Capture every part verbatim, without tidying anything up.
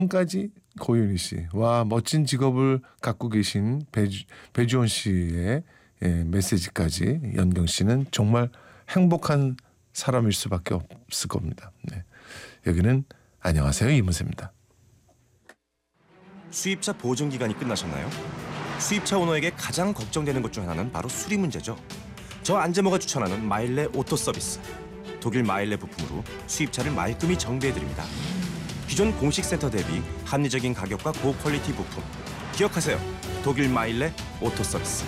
까지 고윤희 씨. 와, 멋진 직업을 갖고 계신 배주, 배주원 씨의 예, 메시지까지. 연경 씨는 정말 행복한 사람일 수밖에 없을 겁니다. 네. 여기는 안녕하세요, 이문세입니다. 수입차 보증 기간이 끝나셨나요? 수입차 오너에게 가장 걱정되는 것 중 하나는 바로 수리 문제죠. 저 안재모가 추천하는 마일레 오토 서비스. 독일 마일레 부품으로 수입차를 말끔히 정비해드립니다. 기존 공식 센터 대비 합리적인 가격과 고퀄리티 부품. 기억하세요. 독일 마일레 오토 서비스.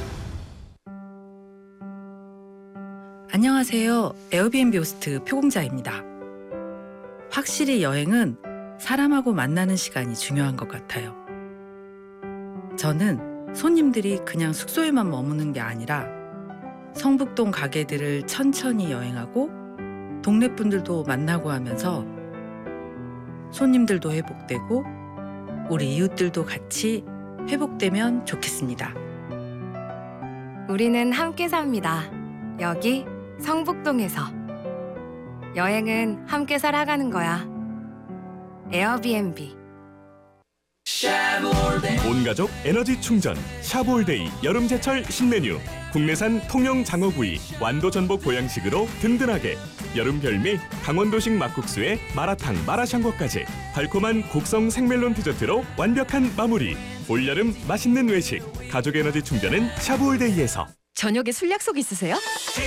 안녕하세요. 에어비앤비 호스트 표공자입니다. 확실히 여행은 사람하고 만나는 시간이 중요한 것 같아요. 저는 손님들이 그냥 숙소에만 머무는 게 아니라 성북동 가게들을 천천히 여행하고 동네 분들도 만나고 하면서 손님들도 회복되고 우리 이웃들도 같이 회복되면 좋겠습니다. 우리는 함께 삽니다. 여기 성북동에서. 여행은 함께 살아가는 거야. 에어비앤비. 온가족 에너지 충전 샤브올데이 여름제철 신메뉴. 국내산 통영 장어구이 완도 전복 보양식으로 든든하게. 여름 별미 강원도식 막국수에 마라탕 마라샹궈까지 달콤한 곡성 생멜론 디저트로 완벽한 마무리. 올여름 맛있는 외식 가족 에너지 충전은 샤브올데이에서. 저녁에 술 약속 있으세요?